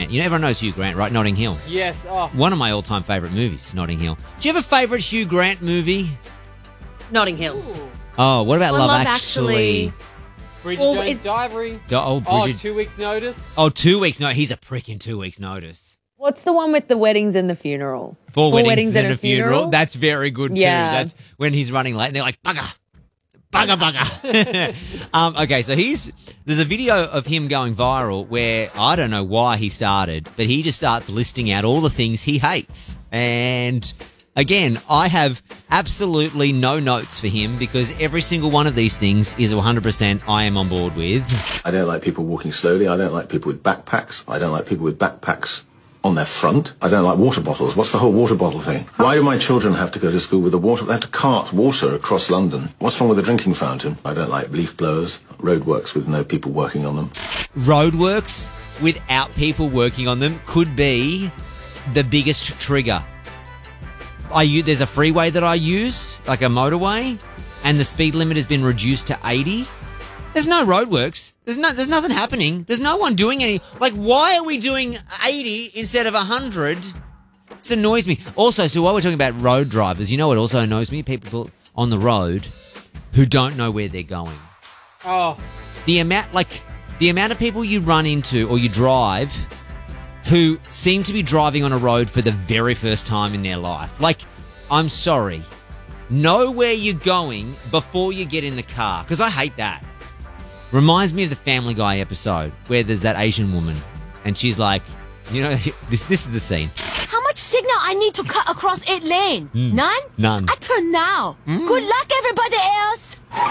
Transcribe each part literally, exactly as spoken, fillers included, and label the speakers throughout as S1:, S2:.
S1: Grant. You know, everyone knows Hugh Grant, right? Notting Hill.
S2: Yes. Oh.
S1: One of my all-time favourite movies, Notting Hill. Do you have a favourite Hugh Grant movie?
S3: Notting Hill.
S2: Ooh.
S1: Oh, what about
S3: On
S1: Love,
S3: Love
S1: Actually?
S3: Actually.
S2: Bridget
S3: Well,
S2: Jones'
S3: it's-
S2: Diary.
S1: Do- oh,
S2: Oh,
S1: Bridget.
S2: two weeks notice.
S1: Oh, two weeks. No, he's a prick in two weeks' notice.
S3: What's the one with the weddings and the funeral?
S1: Four,
S3: Four
S1: weddings, and, a funeral.
S3: funeral?
S1: That's very good too.
S3: Yeah.
S1: That's when he's running late and they're like, bugger, bugger, bugger. um, okay, so he's there's a video of him going viral where I don't know why he started, but he just starts listing out all the things he hates. And again, I have absolutely no notes for him because every single one of these things is one hundred percent I am on board with.
S4: I don't like people walking slowly. I don't like people with backpacks. I don't like people with backpacks on their front. I don't like water bottles. What's the whole water bottle thing? Why do my children have to go to school with a water? They have to cart water across London. What's wrong with a drinking fountain? I don't like leaf blowers, roadworks with no people working on them.
S1: Roadworks without people working on them could be the biggest trigger. I use, there's a freeway that I use, like a motorway, and the speed limit has been reduced to eighty. There's no roadworks. There's no, there's nothing happening. There's no one doing any. Like, why are we doing eighty instead of one hundred? This annoys me. Also, so while we're talking about road drivers, you know what also annoys me? People on the road who don't know where they're going.
S2: Oh.
S1: The amount, like, the amount of people you run into or you drive who seem to be driving on a road for the very first time in their life. Like, I'm sorry. Know where you're going before you get in the car, because I hate that. Reminds me of the Family Guy episode where there's that Asian woman and she's like, you know, this this is the scene.
S5: How much signal I need to cut across eight lane?
S1: Mm.
S5: None?
S1: None.
S5: I turn now.
S1: Mm.
S5: Good luck, everybody else.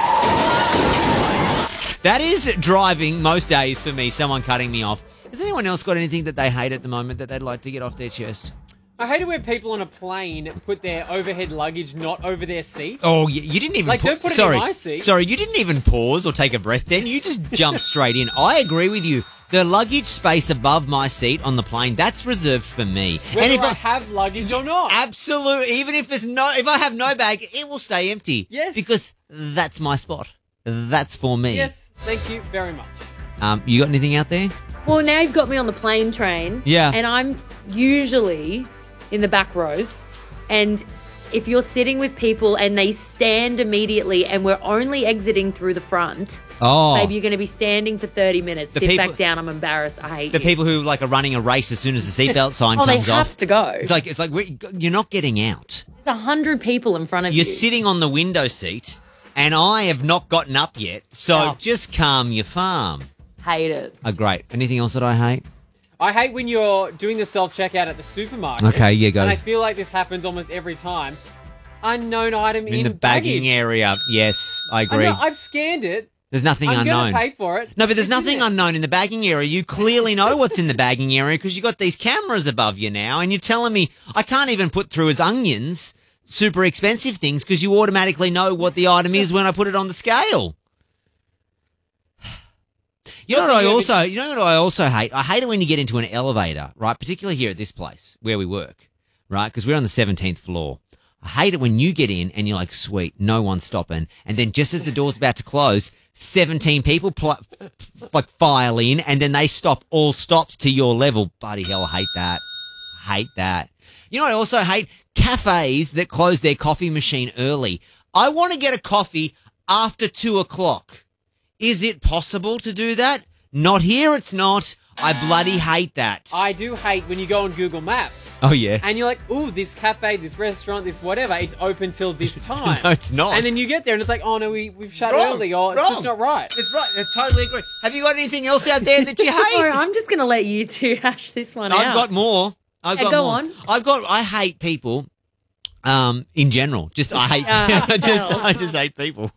S1: That is driving most days for me, someone cutting me off. Has anyone else got anything that they hate at the moment that they'd like to get off their chest?
S2: I hate it when people on a plane put their overhead luggage not over their seat.
S1: Oh, you, you didn't even...
S2: Like,
S1: pa-
S2: don't put it in
S1: sorry,
S2: my seat.
S1: Sorry, you didn't even pause or take a breath then. You just jumped straight in. I agree with you. The luggage space above my seat on the plane, that's reserved for me.
S2: Whether
S1: if
S2: I have luggage or not.
S1: Absolutely. Even if there's no... If I have no bag, it will stay empty.
S2: Yes.
S1: Because that's my spot. That's for me.
S2: Yes, thank you very much.
S1: Um, you got anything out there?
S3: Well, now you've got me on the plane train.
S1: Yeah.
S3: And I'm usually in the back rows. And if you're sitting with people and they stand immediately and we're only exiting through the front,
S1: Oh.
S3: babe, you're going to be standing for thirty minutes.
S1: The
S3: Sit
S1: people-
S3: back down. I'm embarrassed. I hate
S1: The
S3: you.
S1: people who like are running a race as soon as the seatbelt sign
S3: oh, they
S1: comes
S3: have
S1: off.
S3: to go.
S1: It's like it's like we- you're not getting out.
S3: There's a hundred people in front of
S1: You're
S3: you.
S1: sitting on the window seat, and I have not gotten up yet. So
S3: Oh.
S1: just calm your farm.
S3: Hate it.
S1: Oh, great. Anything else that I hate?
S2: I hate when you're doing the self-checkout at the supermarket.
S1: Okay, yeah, go.
S2: And I feel like this happens almost every time. Unknown item in,
S1: In the bagging
S2: baggage.
S1: area, yes, I
S2: I
S1: agree.
S2: know, I've scanned it.
S1: There's nothing
S2: I'm
S1: unknown.
S2: going to pay for it.
S1: No, but there's
S2: It's in
S1: nothing
S2: there.
S1: unknown in the bagging area. You clearly know what's in the bagging area because you've got these cameras above you now, and you're telling me I can't even put through as onions super expensive things because you automatically know what the item is when I put it on the scale. You know what I also, you know what I also hate? I hate it when you get into an elevator, right? Particularly here at this place where we work, right? Because we're on the seventeenth floor. I hate it when you get in and you're like, sweet, no one's stopping. And then just as the door's about to close, seventeen people pl- like file in and then they stop, all stops to your level. Bloody hell, I hate that. Hate that. You know what I also hate? Cafes that close their coffee machine early. I want to get a coffee after two o'clock. Is it possible to do that? Not here, it's not. I bloody hate that.
S2: I do hate when you go on Google Maps.
S1: Oh, yeah.
S2: And you're like, ooh, this cafe, this restaurant, this whatever, it's open till this time.
S1: No, it's not.
S2: And then you get there and it's like, oh, no, we, we've shut
S1: Wrong,
S2: early, or it's
S1: wrong.
S2: just not right.
S1: It's right. I totally agree. Have you got anything else out there that you hate?
S3: Sorry, I'm just going to let you two hash this one
S1: I've
S3: out.
S1: got more. I've
S3: Yeah,
S1: got
S3: go
S1: more.
S3: on.
S1: I've got. I hate people. Um, in general, just I hate.
S3: Uh,
S1: I just
S3: well.
S1: I just hate people.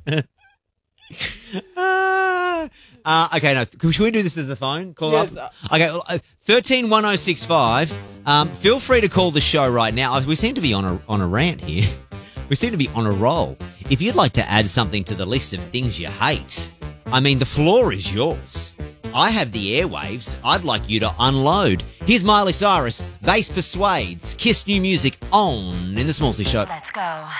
S1: uh, uh, okay, no. Should we do this as the phone call
S2: Yes.
S1: up? Okay, uh, thirteen one zero six five. Um, feel free to call the show right now. We seem to be on a on a rant here. We seem to be on a roll. If you'd like to add something to the list of things you hate, I mean, the floor is yours. I have the airwaves. I'd like you to unload. Here's Miley Cyrus. Bass Persuades. Kiss New Music on in the Smallsy Show.
S5: Let's go.